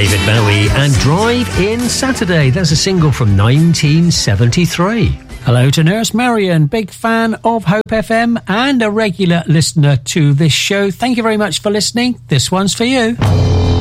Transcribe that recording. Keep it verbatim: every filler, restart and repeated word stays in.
David Bowie and Drive In Saturday. That's a single from nineteen seventy-three. Hello to Nurse Marion, big fan of Hope F M and a regular listener to this show. Thank you very much for listening. This one's for you.